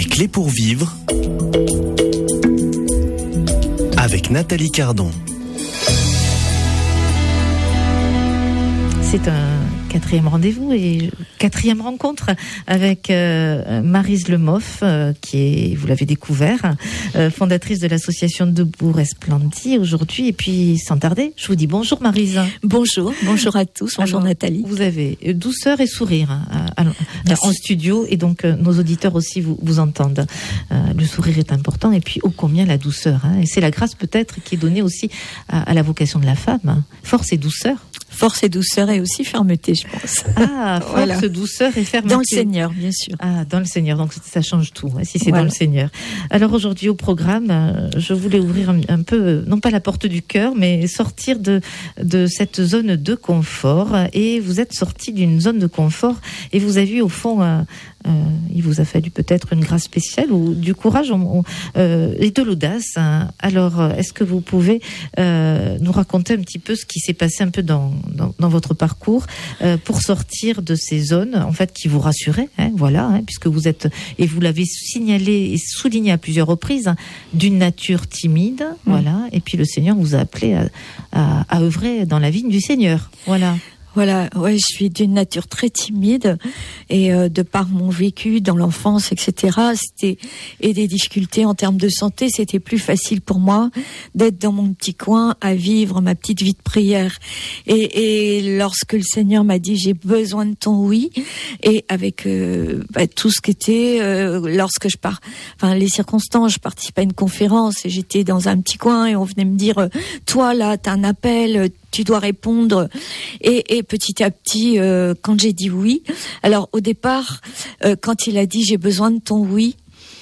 clés pour vivre avec Nathalie Cardon. C'est un quatrième rendez-vous et quatrième rencontre avec Maryse Lemoff, qui est, vous l'avez découvert, fondatrice de l'association Debout Resplendit aujourd'hui. Et puis, sans tarder, je vous dis bonjour Maryse. Bonjour à tous, bonjour Nathalie. Vous avez douceur et sourire en studio, et donc nos auditeurs aussi vous entendent. Le sourire est important, et puis ô combien la douceur. Et c'est la grâce peut-être qui est donnée aussi à la vocation de la femme. Force et douceur. Force et douceur et aussi fermeté, je pense. Ah, force, voilà. Douceur et fermeté. Dans le Seigneur, bien sûr. Ah, dans le Seigneur, donc ça change tout, si c'est dans le Seigneur. Alors aujourd'hui au programme, je voulais ouvrir un peu, non pas la porte du cœur, mais sortir de cette zone de confort. Et vous êtes sorti d'une zone de confort et vous avez eu au fond... il vous a fallu peut-être une grâce spéciale ou du courage et de l'audace. Alors, est-ce que vous pouvez nous raconter un petit peu ce qui s'est passé un peu dans votre parcours pour sortir de ces zones, en fait, qui vous rassuraient, puisque vous êtes, et vous l'avez signalé et souligné à plusieurs reprises, d'une nature timide, voilà. Et puis le Seigneur vous a appelé à œuvrer dans la vigne du Seigneur, voilà. Voilà, ouais, je suis d'une nature très timide et de par mon vécu dans l'enfance, etc., et des difficultés en termes de santé, c'était plus facile pour moi d'être dans mon petit coin à vivre ma petite vie de prière. Et lorsque le Seigneur m'a dit j'ai besoin de ton oui, et avec tout ce qu'était lorsque je pars, enfin les circonstances, je participais à une conférence et j'étais dans un petit coin et on venait me dire toi là t'as un appel, tu dois répondre, et petit à petit quand j'ai dit oui, alors au départ quand il a dit j'ai besoin de ton oui,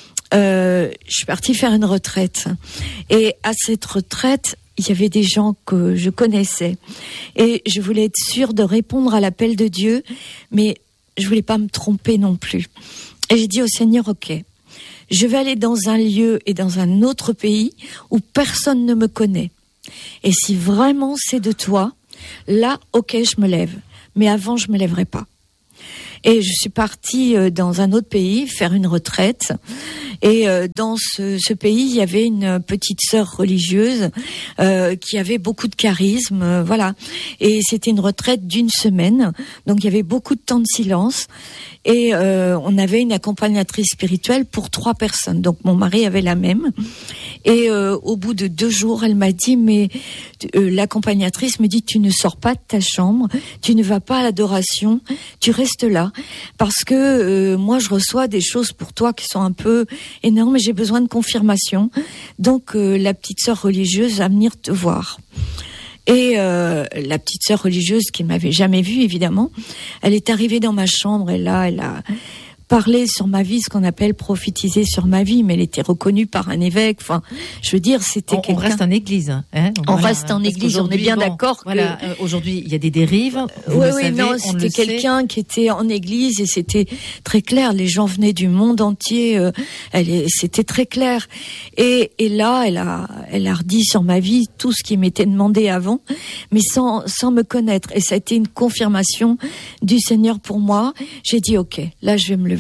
je suis partie faire une retraite, et à cette retraite il y avait des gens que je connaissais et je voulais être sûre de répondre à l'appel de Dieu, mais je voulais pas me tromper non plus, et j'ai dit au Seigneur ok, je vais aller dans un lieu et dans un autre pays où personne ne me connaît. Et si vraiment c'est de toi, là, ok, je me lève. Mais avant, je me lèverai pas. Et je suis partie dans un autre pays faire une retraite. Et dans ce pays, il y avait une petite sœur religieuse qui avait beaucoup de charisme, voilà. Et c'était une retraite d'1 semaine, donc il y avait beaucoup de temps de silence. Et on avait une accompagnatrice spirituelle pour 3 personnes. Donc mon mari avait la même. Et au bout de 2 jours, elle m'a dit, mais l'accompagnatrice me dit, tu ne sors pas de ta chambre, tu ne vas pas à l'adoration, tu restes là. Parce que moi, je reçois des choses pour toi qui sont un peu énormes et j'ai besoin de confirmation. Donc la petite sœur religieuse va venir te voir. Et la petite sœur religieuse qui ne m'avait jamais vue, évidemment, elle est arrivée dans ma chambre et là, elle a parlé sur ma vie, ce qu'on appelle prophétiser sur ma vie, mais elle était reconnue par un évêque. Enfin, je veux dire, c'était quelqu'un... On reste en église. On reste en église, on est bien d'accord. Voilà, aujourd'hui, il y a des dérives. C'était quelqu'un qui était en église et c'était très clair. Les gens venaient du monde entier. C'était très clair. Et là, elle a redit sur ma vie tout ce qui m'était demandé avant, mais sans me connaître. Et ça a été une confirmation du Seigneur pour moi. J'ai dit, ok, là, je vais me lever.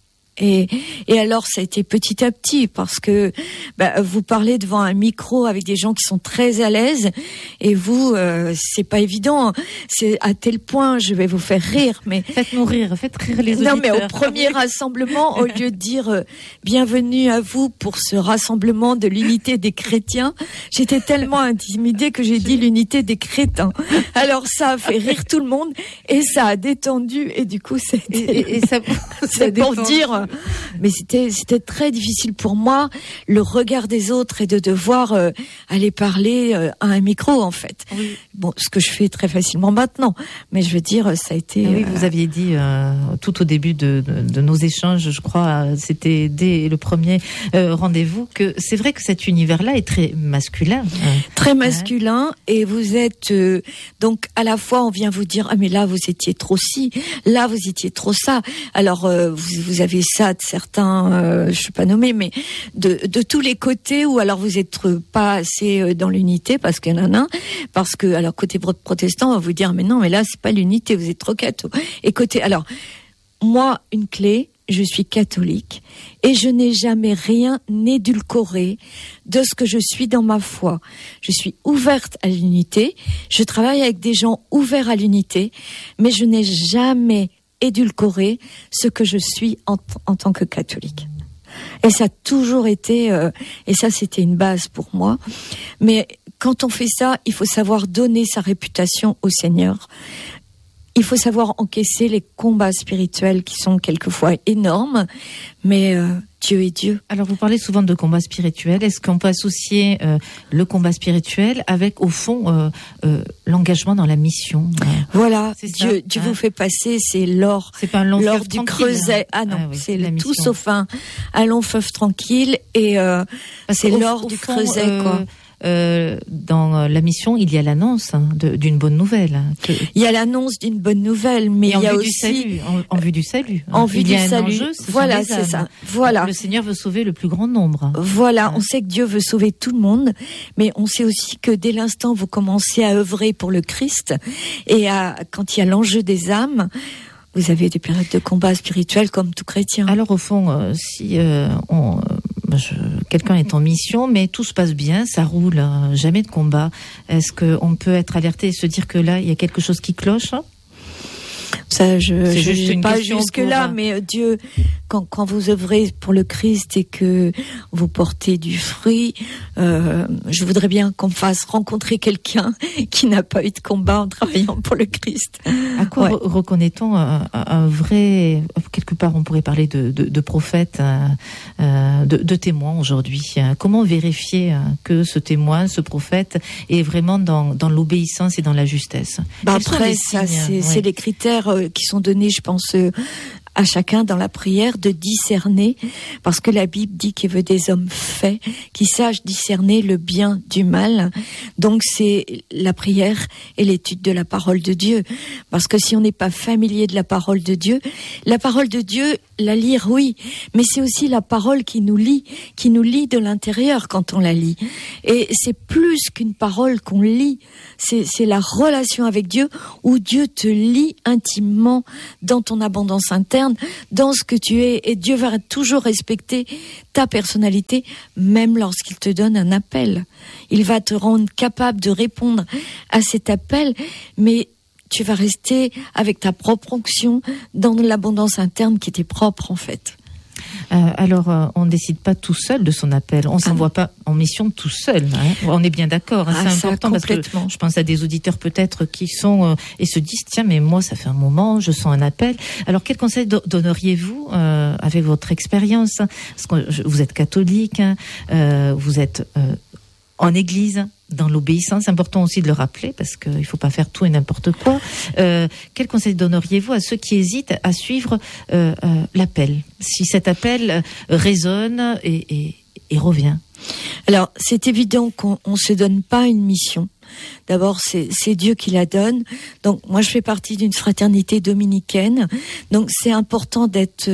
Et alors ça a été petit à petit, parce que vous parlez devant un micro avec des gens qui sont très à l'aise, et vous c'est pas évident, c'est à tel point, je vais vous faire rire, mais faites-nous rire, faites rire les auditeurs. Non, mais au premier rassemblement, au lieu de dire bienvenue à vous pour ce rassemblement de l'unité des chrétiens, j'étais tellement intimidée que j'ai dit l'unité des crétins. Alors ça a fait rire tout le monde et ça a détendu, et du coup c'était c'est pour dire. Mais c'était très difficile pour moi, le regard des autres et de devoir aller parler à un micro, en fait. Oui. Bon, ce que je fais très facilement maintenant, mais je veux dire, ça a été... Oui, vous aviez dit tout au début de nos échanges, je crois, c'était dès le premier rendez-vous, que c'est vrai que cet univers-là est très masculin. Très masculin, et vous êtes... donc, à la fois, on vient vous dire, ah mais là, vous étiez trop ci, là, vous étiez trop ça. Alors, vous avez ça de certains, je ne vais pas nommer, mais de tous les côtés, ou alors vous êtes pas assez dans l'unité, parce qu'il y en a un, parce que, alors côté protestant, on va vous dire, mais non, mais là, c'est pas l'unité, vous êtes trop catho. Et côté, alors, moi, une clé, je suis catholique et je n'ai jamais rien édulcoré de ce que je suis dans ma foi. Je suis ouverte à l'unité, je travaille avec des gens ouverts à l'unité, mais je n'ai jamais édulcoré ce que je suis en tant que catholique. Et ça a toujours été, et ça c'était une base pour moi, mais quand on fait ça, il faut savoir donner sa réputation au Seigneur. Il faut savoir encaisser les combats spirituels qui sont quelquefois énormes, mais Dieu est Dieu. Alors vous parlez souvent de combats spirituels. Est-ce qu'on peut associer le combat spirituel avec, au fond, l'engagement dans la mission? Voilà, Dieu vous fait passer, c'est l'or, c'est pas un long l'or fleuve du tranquille. creuset. Ah non, oui, c'est la tout mission. sauf un long fleuve tranquille et c'est l'or du fond, creuset, quoi. Dans la mission, il y a l'annonce d'une bonne nouvelle. Il y a l'annonce d'une bonne nouvelle, mais il y a aussi en vue du salut. En vue du salut. Enjeu, voilà, c'est ça. Voilà. Le Seigneur veut sauver le plus grand nombre. Voilà, on sait que Dieu veut sauver tout le monde, mais on sait aussi que dès l'instant où vous commencez à œuvrer pour le Christ et quand il y a l'enjeu des âmes, vous avez des périodes de combat spirituel comme tout chrétien. Alors au fond, si quelqu'un est en mission, mais tout se passe bien, ça roule, jamais de combat, est-ce qu'on peut être alerté et se dire que là, il y a quelque chose qui cloche? Ça, je une pas question jusque là, mais Dieu, quand vous œuvrez pour le Christ et que vous portez du fruit, je voudrais bien qu'on me fasse rencontrer quelqu'un qui n'a pas eu de combat en travaillant pour le Christ. À quoi reconnaît-on un vrai, quelque part on pourrait parler de prophète, de témoin aujourd'hui? Comment vérifier que ce témoin, ce prophète est vraiment dans l'obéissance et dans la justesse? Après, ça, c'est les critères qui sont donnés, je pense, à chacun dans la prière, de discerner, parce que la Bible dit qu'il veut des hommes faits, qui sachent discerner le bien du mal. Donc c'est la prière et l'étude de la parole de Dieu. Parce que si on n'est pas familier de la parole de Dieu, la lire, oui, mais c'est aussi la parole qui nous lie de l'intérieur quand on la lit. Et c'est plus qu'une parole qu'on lit, c'est la relation avec Dieu, où Dieu te lie intimement dans ton abondance interne, dans ce que tu es, et Dieu va toujours respecter ta personnalité, même lorsqu'il te donne un appel. Il va te rendre capable de répondre à cet appel, mais tu vas rester avec ta propre onction dans l'abondance interne qui t'est propre en fait. Alors, on ne décide pas tout seul de son appel. On ne s'envoie pas en mission tout seul. Hein. On est bien d'accord. Hein. C'est important parce que je pense à des auditeurs peut-être qui sont et se disent tiens, mais moi, ça fait un moment, je sens un appel. Alors, quel conseil donneriez-vous avec votre expérience? Parce que vous êtes catholique, hein, vous êtes en église, dans l'obéissance, c'est important aussi de le rappeler parce qu'il ne faut pas faire tout et n'importe quoi. Quel conseil donneriez-vous à ceux qui hésitent à suivre l'appel, si cet appel résonne et revient? Alors, c'est évident qu'on ne se donne pas une mission. D'abord, c'est Dieu qui la donne. Donc, moi, je fais partie d'une fraternité dominicaine. Donc, c'est important d'être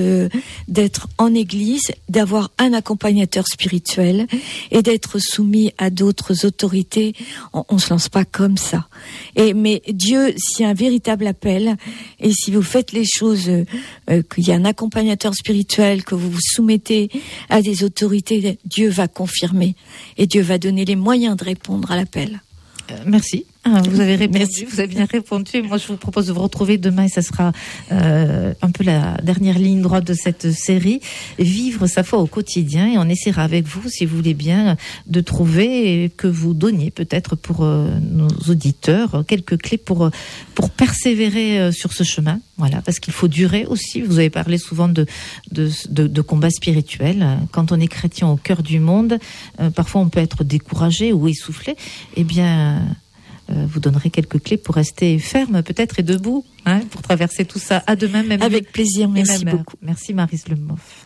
en église, d'avoir un accompagnateur spirituel et d'être soumis à d'autres autorités. On se lance pas comme ça. Mais Dieu, s'il y a un véritable appel et si vous faites les choses, qu'il y a un accompagnateur spirituel, que vous vous soumettez à des autorités, Dieu va confirmer et Dieu va donner les moyens de répondre à l'appel. Merci. Vous avez répondu, Merci. Vous avez bien répondu. Moi, je vous propose de vous retrouver demain et ça sera un peu la dernière ligne droite de cette série. Vivre sa foi au quotidien et on essaiera avec vous, si vous voulez bien, de trouver que vous donniez peut-être pour nos auditeurs quelques clés pour persévérer sur ce chemin. Voilà, parce qu'il faut durer aussi. Vous avez parlé souvent de combat spirituel. Quand on est chrétien au cœur du monde, parfois on peut être découragé ou essoufflé. Eh bien, vous donnerez quelques clés pour rester ferme peut-être et debout, hein, pour traverser tout ça. À demain même. Avec plaisir, merci beaucoup. Merci Maryse Lemoff.